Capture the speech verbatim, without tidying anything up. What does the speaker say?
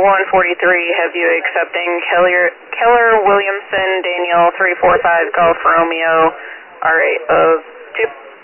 one forty-three, have you accepting Keller, Keller Williamson, Daniel three four five Golf Romeo, R eight of two.